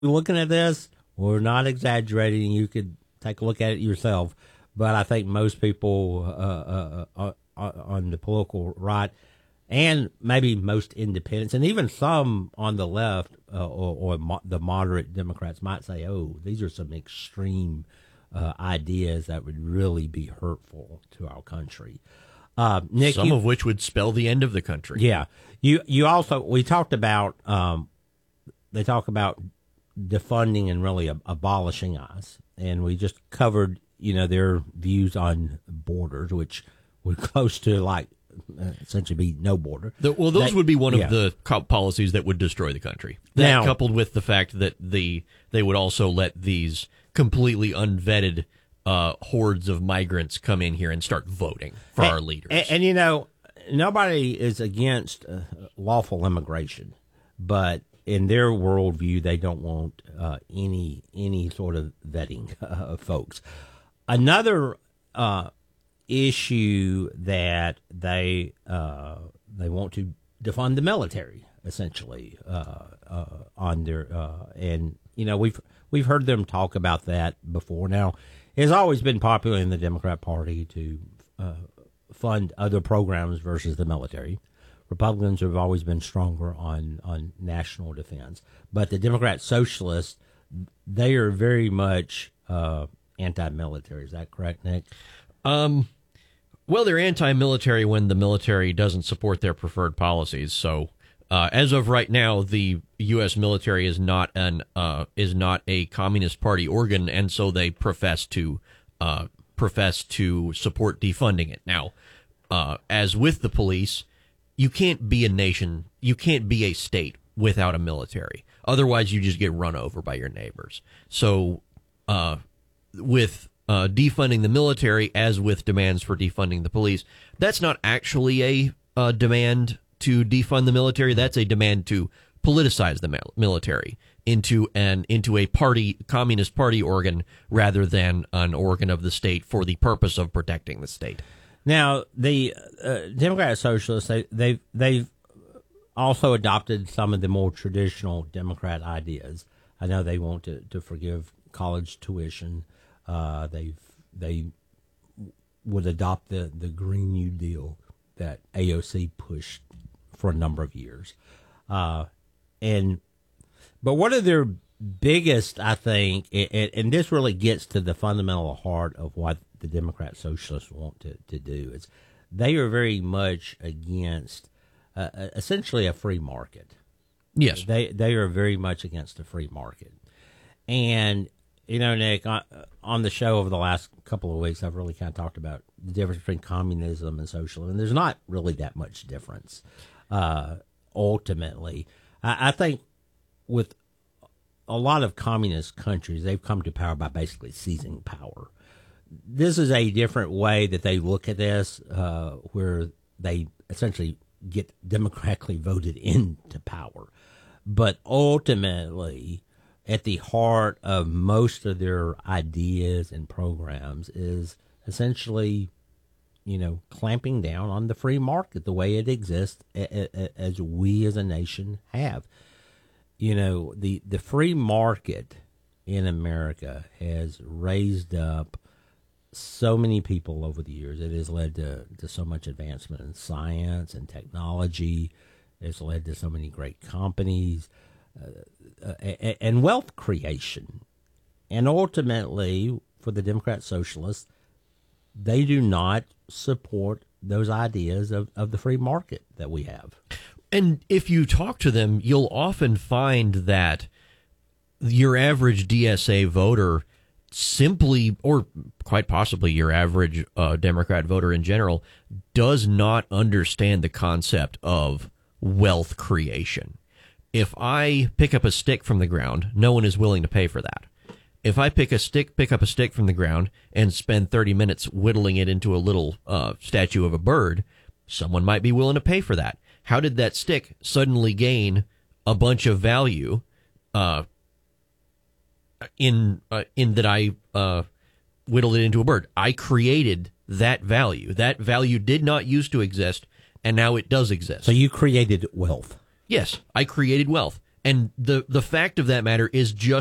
looking at this, we're not exaggerating. You could take a look at it yourself. But I think most people on the political right, and maybe most independents, and even some on the left the moderate Democrats might say, oh, these are some extreme ideas that would really be hurtful to our country. Nick, some of which would spell the end of the country. Yeah. You also, we talked about, they talk about defunding and really abolishing ICE. And we just covered, their views on borders, which would close to like essentially be no border. Those would be one of the policies that would destroy the country. That, coupled with the fact that they would also let these completely unvetted hordes of migrants come in here and start voting for our leaders. And nobody is against lawful immigration, but in their worldview, they don't want any sort of vetting of folks. Another issue that they want to defund the military, essentially, on their and we've heard them talk about that before. Now, it's always been popular in the Democrat Party to fund other programs versus the military. Republicans have always been stronger on national defense, but the Democrat Socialists, they are very much anti-military. Is that correct, Nick? Well, they're anti-military when the military doesn't support their preferred policies. So, as of right now, the U.S. military is not a Communist Party organ, and so they profess to support defunding it. Now, as with the police, you can't be a nation, you can't be a state without a military. Otherwise, you just get run over by your neighbors. So, with defunding the military, as with demands for defunding the police, that's not actually a demand to defund the military. That's a demand to politicize the military into a party, Communist Party organ, rather than an organ of the state for the purpose of protecting the state. Now, the Democratic Socialists, they've also adopted some of the more traditional Democrat ideas. I know they want to forgive college tuition. They would adopt the Green New Deal that AOC pushed for a number of years. But one of their biggest, I think, and this really gets to the fundamental heart of what the Democrat Socialists want to do, is they are very much against essentially a free market. Yes. They are very much against the free market. And, Nick, on the show over the last couple of weeks, I've really kind of talked about the difference between communism and socialism. And there's not really that much difference, ultimately. I think with a lot of communist countries, they've come to power by basically seizing power. This is a different way that they look at this, where they essentially get democratically voted into power. But ultimately, at the heart of most of their ideas and programs is essentially, clamping down on the free market the way it exists, as we as a nation have. The free market in America has raised up so many people over the years. It has led to so much advancement in science and technology. It's led to so many great companies and wealth creation. And ultimately, for the Democrat Socialists, they do not support those ideas of the free market that we have. And if you talk to them, you'll often find that your average DSA voter simply, or quite possibly your average Democrat voter in general, does not understand the concept of wealth creation. If I pick up a stick from the ground, no one is willing to pay for that. If I pick up a stick from the ground and spend 30 minutes whittling it into a little statue of a bird, someone might be willing to pay for that. How did that stick suddenly gain a bunch of value in that I whittled it into a bird? I created that value. That value did not used to exist, and now it does exist. So you created wealth. Yes, I created wealth. And the fact of that matter is just